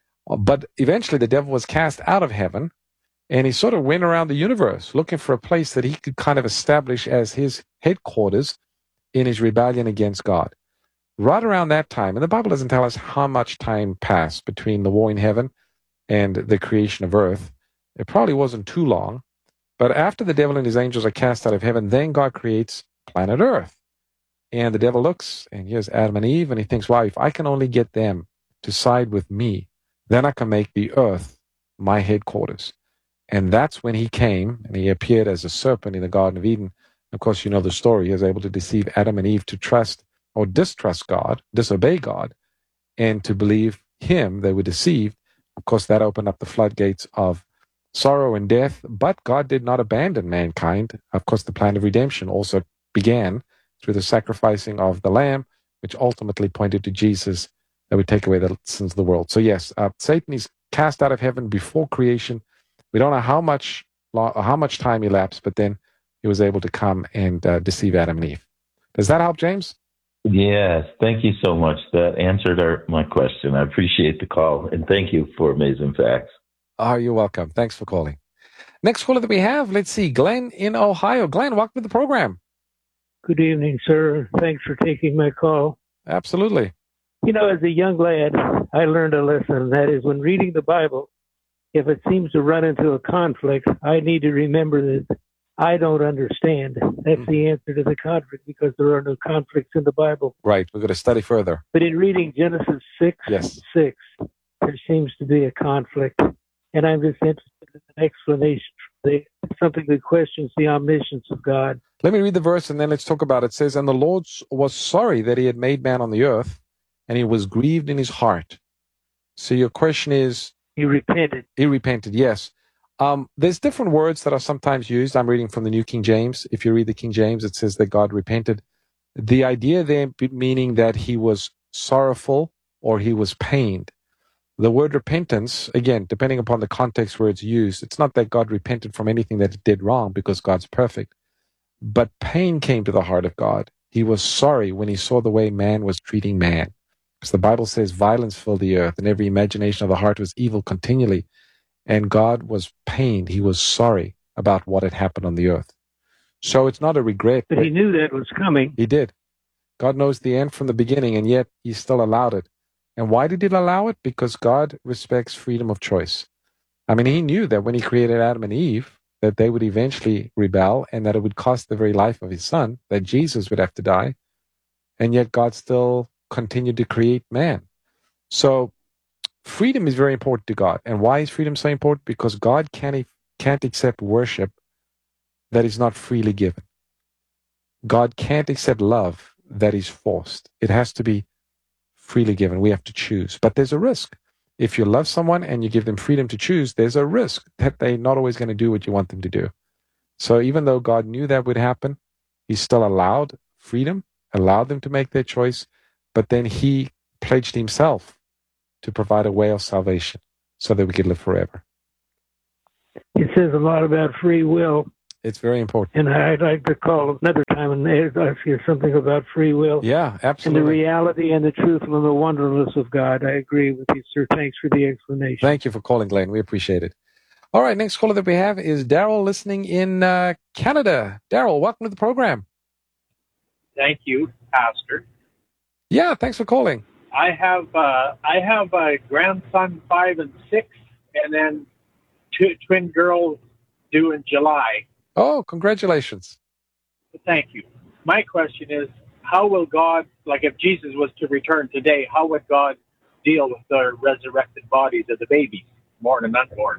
But eventually the devil was cast out of heaven, and he sort of went around the universe looking for a place that he could kind of establish as his headquarters in his rebellion against God. Right around that time, and the Bible doesn't tell us how much time passed between the war in heaven and the creation of earth. It probably wasn't too long. But after the devil and his angels are cast out of heaven, then God creates planet Earth. And the devil looks, and here's Adam and Eve, and he thinks, wow, if I can only get them to side with me, then I can make the earth my headquarters. And that's when he came, and he appeared as a serpent in the Garden of Eden. Of course, you know the story. He was able to deceive Adam and Eve to trust or distrust God, disobey God, and to believe him. They were deceived. Of course, that opened up the floodgates of sorrow and death, but God did not abandon mankind. Of course, the plan of redemption also began through the sacrificing of the Lamb, which ultimately pointed to Jesus that would take away the sins of the world. So yes, uh, Satan is cast out of heaven before creation. We don't know how much how much time elapsed, but then he was able to come and uh, deceive Adam and Eve. Does that help, James? Yes, thank you so much. That answered our, my question. I appreciate the call, and thank you for amazing facts. Oh, you're welcome. Thanks for calling. Next caller that we have, let's see, Glenn in Ohio. Glenn, welcome to the program. Good evening, sir. Thanks for taking my call. Absolutely. You know, as a young lad, I learned a lesson. That is, when reading the Bible, if it seems to run into a conflict, I need to remember that I don't understand. That's mm. the answer to the conflict, because there are no conflicts in the Bible. Right. We're going to study further. But in reading Genesis six, yes. six, there seems to be a conflict. And I'm just interested in an explanation for the, something that questions the omniscience of God. Let me read the verse and then let's talk about it. It says, and the Lord was sorry that he had made man on the earth, and he was grieved in his heart. So your question is? He repented. He repented, yes. Um, there's different words that are sometimes used. I'm reading from the New King James. If you read the King James, it says that God repented. The idea there meaning that he was sorrowful or he was pained. The word repentance, again, depending upon the context where it's used, it's not that God repented from anything that he did wrong, because God's perfect. But pain came to the heart of God. He was sorry when he saw the way man was treating man. Because the Bible says violence filled the earth, and every imagination of the heart was evil continually. And God was pained. He was sorry about what had happened on the earth. So it's not a regret. But he knew that was coming. He did. God knows the end from the beginning, and yet he still allowed it. And why did he allow it? Because God respects freedom of choice. I mean, he knew that when he created Adam and Eve, that they would eventually rebel and that it would cost the very life of his son, that Jesus would have to die. And yet God still continued to create man. So freedom is very important to God. And why is freedom so important? Because God can't, can't accept worship that is not freely given. God can't accept love that is forced. It has to be freely given. We have to choose. But there's a risk. If you love someone and you give them freedom to choose, there's a risk that they're not always going to do what you want them to do. So even though God knew that would happen, he still allowed freedom, allowed them to make their choice, but then he pledged himself to provide a way of salvation so that we could live forever. It says a lot about free will. It's very important. And I'd like to call another time and ask you something about free will. Yeah, absolutely. And the reality and the truth and the wonderfulness of God. I agree with you, sir. Thanks for the explanation. Thank you for calling, Glenn. We appreciate it. All right, next caller that we have is Daryl listening in uh, Canada. Daryl, welcome to the program. Thank you, Pastor. Yeah, thanks for calling. I have uh, I have a grandson, five and six, and then two twin girls due in July. Oh, congratulations. Thank you. My question is, how will God, like if Jesus was to return today, how would God deal with the resurrected bodies of the babies, born and unborn?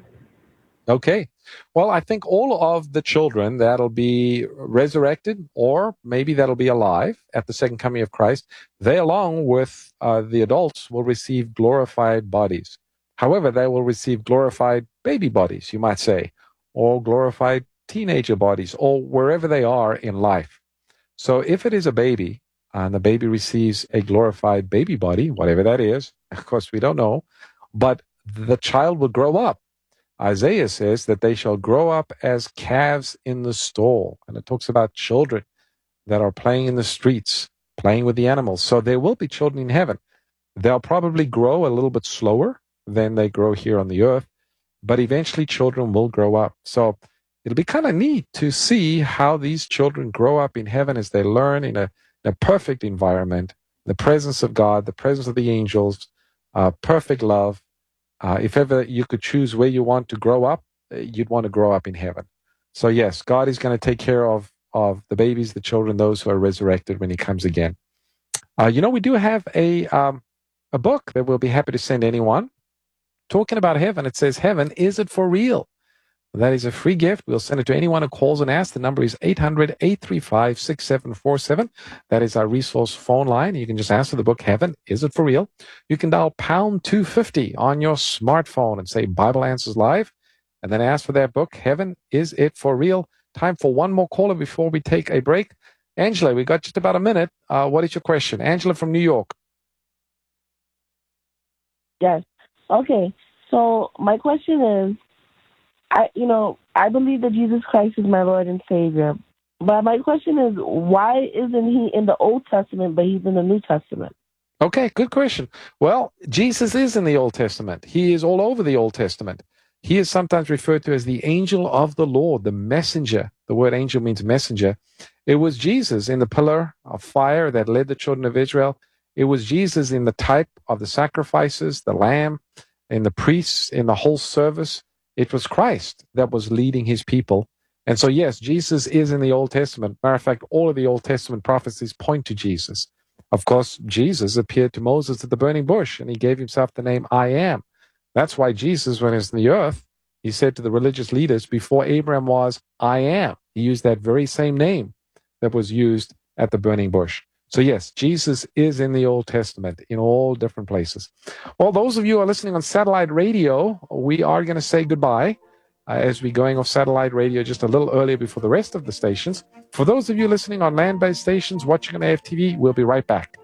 Okay. Well, I think all of the children that'll be resurrected, or maybe that'll be alive at the second coming of Christ, they, along with uh, the adults, will receive glorified bodies. However, they will receive glorified baby bodies, you might say, or glorified teenager bodies, or wherever they are in life. So if it is a baby, and the baby receives a glorified baby body, whatever that is, of course we don't know, but the child will grow up. Isaiah says that they shall grow up as calves in the stall. And it talks about children that are playing in the streets, playing with the animals. So there will be children in heaven. They'll probably grow a little bit slower than they grow here on the earth, but eventually children will grow up. So it'll be kind of neat to see how these children grow up in heaven as they learn in a, in a perfect environment, the presence of God, the presence of the angels, uh, perfect love. Uh, if ever you could choose where you want to grow up, you'd want to grow up in heaven. So yes, God is going to take care of, of the babies, the children, those who are resurrected when he comes again. Uh, you know, we do have a, um, a book that we'll be happy to send anyone talking about heaven. It says, Heaven, is it for real? That is a free gift. We'll send it to anyone who calls and asks. The number is eight hundred, eight three five, six seven four seven. That is our resource phone line. You can just ask for the book, Heaven, is it for real? You can dial pound two fifty on your smartphone and say Bible Answers Live, and then ask for that book, Heaven, is it for real? Time for one more caller before we take a break. Angela, we got just about a minute. Uh, what is your question? Angela from New York. Yes. Okay. So my question is, I, you know, I believe that Jesus Christ is my Lord and Savior. But my question is, why isn't he in the Old Testament, but he's in the New Testament? Okay, good question. Well, Jesus is in the Old Testament. He is all over the Old Testament. He is sometimes referred to as the angel of the Lord, the messenger. The word angel means messenger. It was Jesus in the pillar of fire that led the children of Israel. It was Jesus in the type of the sacrifices, the lamb, in the priests, in the whole service. It was Christ that was leading his people. And so, yes, Jesus is in the Old Testament. Matter of fact, all of the Old Testament prophecies point to Jesus. Of course, Jesus appeared to Moses at the burning bush, and he gave himself the name I am. That's why Jesus, when he was in the earth, he said to the religious leaders, before Abraham was, I am. He used that very same name that was used at the burning bush. So yes, Jesus is in the Old Testament in all different places. Well, those of you who are listening on satellite radio, we are going to say goodbye uh, as we're going off satellite radio just a little earlier before the rest of the stations. For those of you listening on land-based stations, watching on A F T V, we'll be right back.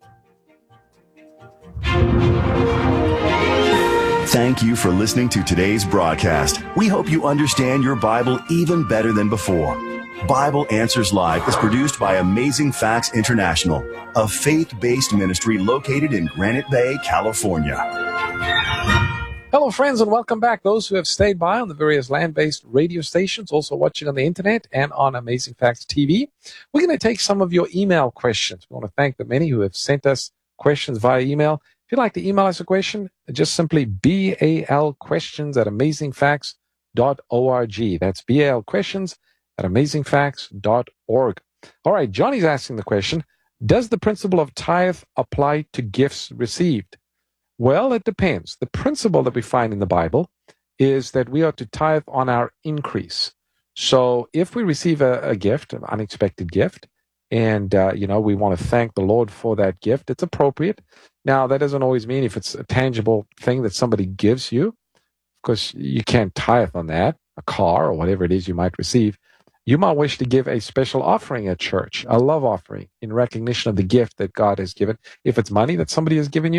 Thank you for listening to today's broadcast. We hope you understand your Bible even better than before. Bible Answers Live is produced by Amazing Facts International, a faith-based ministry located in Granite Bay, California. Hello, friends, and welcome back. Those who have stayed by on the various land-based radio stations, also watching on the internet and on Amazing Facts T V. We're going to take some of your email questions. We want to thank the many who have sent us questions via email. If you'd like to email us a question, just simply B A L questions at amazing facts dot org. That's B A L questions at amazing facts dot org. All right, Johnny's asking the question, does the principle of tithe apply to gifts received? Well, it depends. The principle that we find in the Bible is that we are to tithe on our increase. So if we receive a, a gift, an unexpected gift, and, uh, you know, we want to thank the Lord for that gift, it's appropriate. Now, that doesn't always mean if it's a tangible thing that somebody gives you, of course, you can't tithe on that, a car or whatever it is you might receive. You might wish to give a special offering at church, a love offering in recognition of the gift that God has given. If it's money that somebody has given you,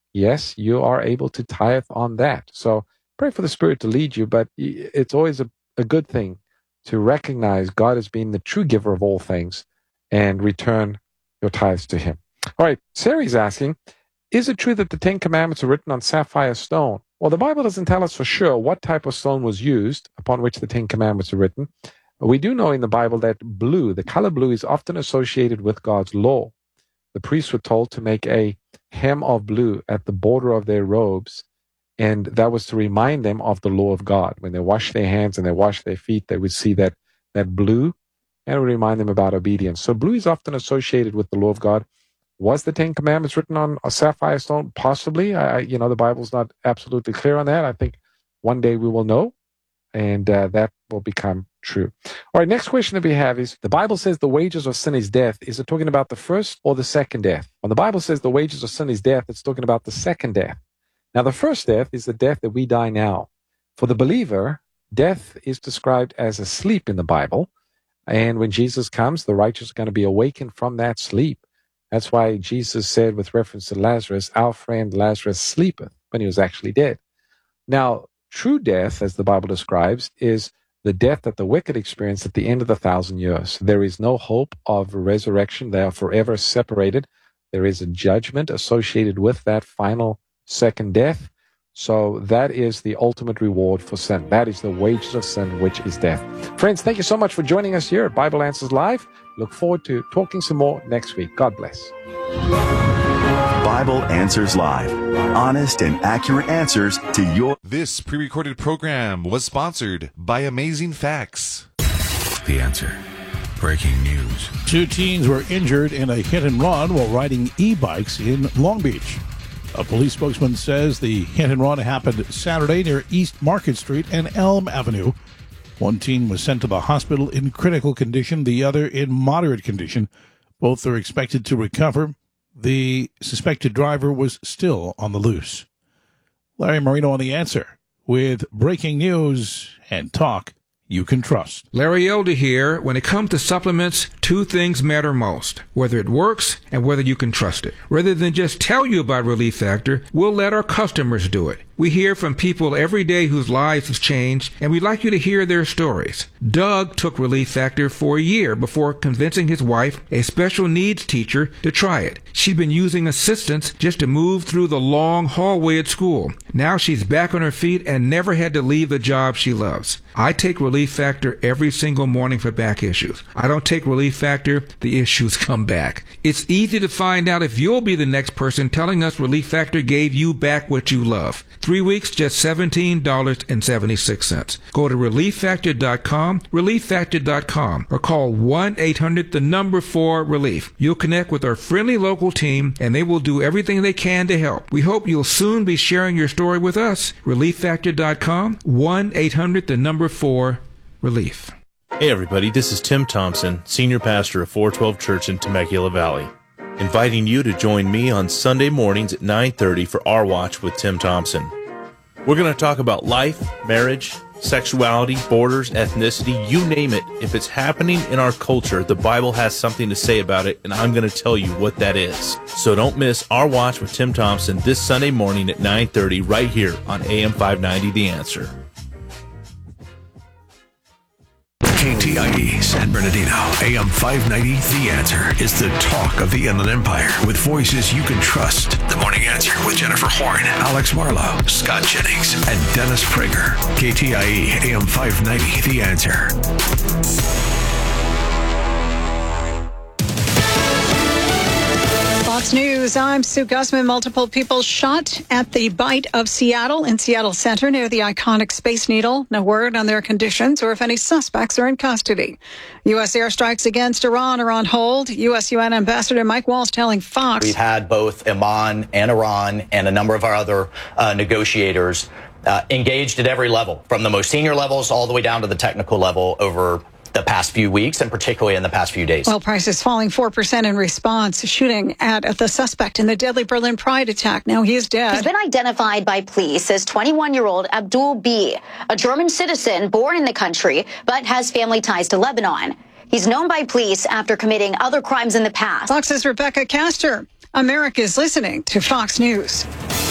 yes, you are able to tithe on that. So pray for the Spirit to lead you, but it's always a, a good thing to recognize God as being the true giver of all things and return your tithes to Him. All right, Sari's asking, is it true that the Ten Commandments are written on sapphire stone? Well, the Bible doesn't tell us for sure what type of stone was used upon which the Ten Commandments are written. We do know in the Bible that blue, the color blue, is often associated with God's law. The priests were told to make a hem of blue at the border of their robes, and that was to remind them of the law of God. When they washed their hands and they washed their feet, they would see that, that blue, and it would remind them about obedience. So blue is often associated with the law of God. Was the Ten Commandments written on a sapphire stone? Possibly. I, you know, the Bible's not absolutely clear on that. I think one day we will know, and uh, that will become true. All right, next question that we have is, the Bible says the wages of sin is death. Is it talking about the first or the second death? When the Bible says the wages of sin is death, it's talking about the second death. Now, the first death is the death that we die now. For the believer, death is described as a sleep in the Bible. And when Jesus comes, the righteous are going to be awakened from that sleep. That's why Jesus said, with reference to Lazarus, our friend Lazarus sleepeth, when he was actually dead. Now, true death, as the Bible describes, is the death that the wicked experience at the end of the thousand years. There is no hope of resurrection. They are forever separated. There is a judgment associated with that final second death. So that is the ultimate reward for sin. That is the wages of sin, which is death. Friends, thank you so much for joining us here at Bible Answers Live. Look forward to talking some more next week. God bless. Bible Answers Live. Honest and accurate answers to your... This pre-recorded program was sponsored by Amazing Facts. The Answer. Breaking news. Two teens were injured in a hit and run while riding e-bikes in Long Beach. A police spokesman says the hit and run happened Saturday near East Market Street and Elm Avenue. One teen was sent to the hospital in critical condition, the other in moderate condition. Both are expected to recover. The suspected driver was still on the loose. Larry Marino on The Answer with breaking news and talk you can trust. Larry Elder here. When it comes to supplements, two things matter most: whether it works and whether you can trust it. Rather than just tell you about Relief Factor, we'll let our customers do it. We hear from people every day whose lives have changed, and we'd like you to hear their stories. Doug took Relief Factor for a year before convincing his wife, a special needs teacher, to try it. She'd been using assistance just to move through the long hallway at school. Now she's back on her feet and never had to leave the job she loves. I take Relief Factor every single morning for back issues. I don't take Relief Factor, the issues come back. It's easy to find out if you'll be the next person telling us Relief Factor gave you back what you love. Three weeks, just seventeen dollars and seventy-six cents. Go to relief factor dot com, relief factor dot com, or call one eight hundred the number four relief. You'll connect with our friendly local team, and they will do everything they can to help. We hope you'll soon be sharing your story with us. relief factor dot com, one eight hundred the number four relief. Hey everybody, this is Tim Thompson, Senior Pastor of four twelve Church in Temecula Valley, inviting you to join me on Sunday mornings at nine thirty for Our Watch with Tim Thompson. We're going to talk about life, marriage, sexuality, borders, ethnicity, you name it. If it's happening in our culture, the Bible has something to say about it, and I'm going to tell you what that is. So don't miss Our Watch with Tim Thompson this Sunday morning at nine thirty right here on A M five ninety The Answer. K T I E San Bernardino, A M five ninety The Answer is the talk of the Inland Empire with voices you can trust. The Morning Answer with Jennifer Horn, Alex Marlowe, Scott Jennings, and Dennis Prager. K T I E A M five ninety The Answer. Fox News, I'm Sue Guzman. Multiple people shot at the Bite of Seattle in Seattle Center near the iconic Space Needle. No word on their conditions or if any suspects are in custody. U S airstrikes against Iran are on hold. U S U N Ambassador Mike Waltz telling Fox. We've had both Oman and Iran and a number of our other uh, negotiators uh, engaged at every level, from the most senior levels all the way down to the technical level over the past few weeks, and particularly in the past few days. Oil prices falling four percent in response. Shooting at the suspect in the deadly Berlin Pride attack. Now he is dead. He's been identified by police as twenty-one-year-old Abdul B, a German citizen born in the country, but has family ties to Lebanon. He's known by police after committing other crimes in the past. Fox's Rebecca Castor. America is listening to Fox News.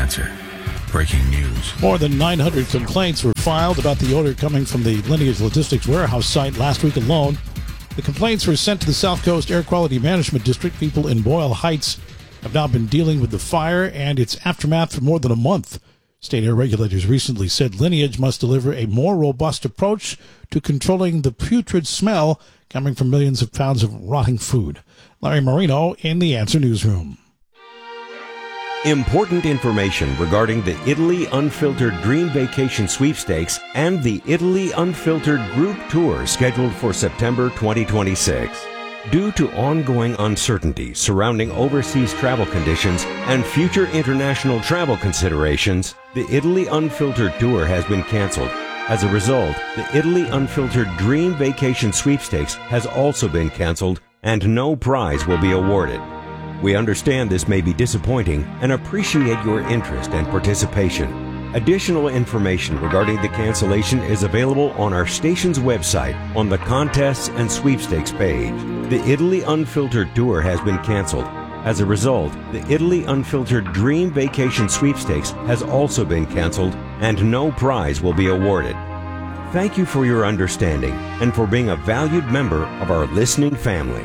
Answer. Breaking news. More than nine hundred complaints were filed about the odor coming from the Lineage Logistics warehouse site last week alone. The complaints were sent to the South Coast Air Quality Management District. People in Boyle Heights have now been dealing with the fire and its aftermath for more than a month. State air regulators recently said Lineage must deliver a more robust approach to controlling the putrid smell coming from millions of pounds of rotting food. Larry Marino in the Answer Newsroom. Important information regarding the Italy Unfiltered Dream Vacation Sweepstakes and the Italy Unfiltered Group Tour scheduled for September twenty twenty-six. Due to ongoing uncertainty surrounding overseas travel conditions and future international travel considerations, the Italy Unfiltered Tour has been canceled. As a result, the Italy Unfiltered Dream Vacation Sweepstakes has also been canceled, and no prize will be awarded. We understand this may be disappointing and appreciate your interest and participation. Additional information regarding the cancellation is available on our station's website on the Contests and Sweepstakes page. The Italy Unfiltered Tour has been canceled. As a result, the Italy Unfiltered Dream Vacation Sweepstakes has also been canceled, and no prize will be awarded. Thank you for your understanding and for being a valued member of our listening family.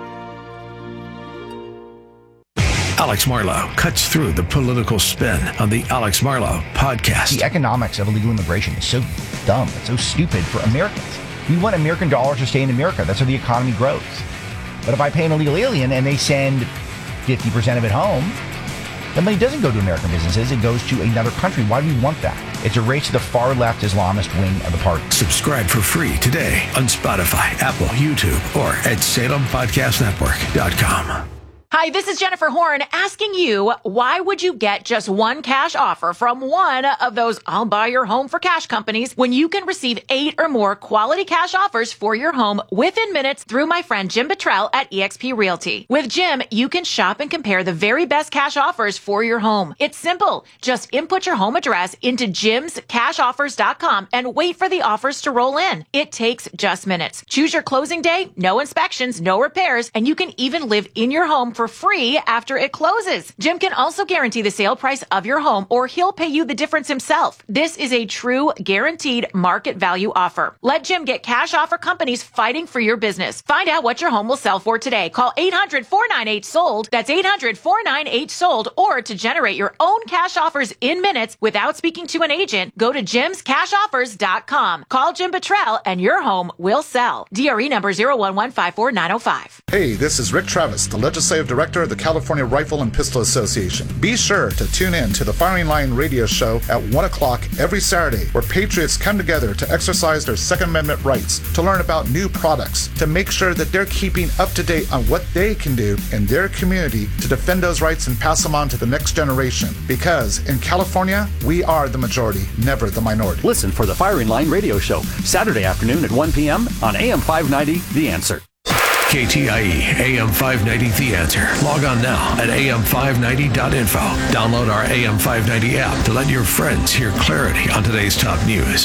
Alex Marlow cuts through the political spin on the Alex Marlow podcast. The economics of illegal immigration is so dumb. It's so stupid for Americans. We want American dollars to stay in America. That's how the economy grows. But if I pay an illegal alien and they send fifty percent of it home, the money doesn't go to American businesses. It goes to another country. Why do we want that? It's a race to the far left Islamist wing of the party. Subscribe for free today on Spotify, Apple, YouTube, or at Salem Podcast Network dot com. Hi, this is Jennifer Horn asking you, why would you get just one cash offer from one of those I'll buy your home for cash companies when you can receive eight or more quality cash offers for your home within minutes through my friend Jim Buttrell at eXp Realty. With Jim, you can shop and compare the very best cash offers for your home. It's simple. Just input your home address into jims cash offers dot com and wait for the offers to roll in. It takes just minutes. Choose your closing day, no inspections, no repairs, and you can even live in your home for free after it closes. Jim can also guarantee the sale price of your home, or he'll pay you the difference himself. This is a true guaranteed market value offer. Let Jim get cash offer companies fighting for your business. Find out what your home will sell for today. Call eight hundred, four nine eight, sold. That's eight hundred, four nine eight, sold. Or to generate your own cash offers in minutes without speaking to an agent, go to jims cash offers dot com. Call Jim Buttrell and your home will sell. D R E number zero one one five four nine zero five. Hey, this is Rick Travis, the Legislative Director of the California Rifle and Pistol Association. Be sure to tune in to the Firing Line radio show at one o'clock every Saturday, where patriots come together to exercise their Second Amendment rights, to learn about new products, to make sure that they're keeping up to date on what they can do in their community to defend those rights and pass them on to the next generation. Because in California, we are the majority, never the minority. Listen for the Firing Line radio show, Saturday afternoon at one p.m. on A M five ninety, The Answer. K T I E, A M five ninety, The Answer. Log on now at A M five ninety dot info. Download our A M five ninety app to let your friends hear clarity on today's top news.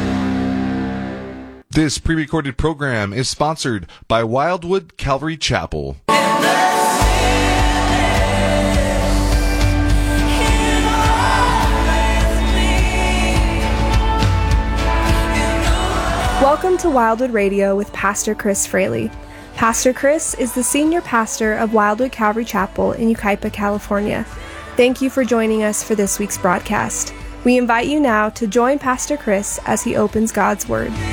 This pre-recorded program is sponsored by Wildwood Calvary Chapel. Welcome to Wildwood Radio with Pastor Chris Fraley. Pastor Chris is the senior pastor of Wildwood Calvary Chapel in Yucaipa, California. Thank you for joining us for this week's broadcast. We invite you now to join Pastor Chris as he opens God's Word.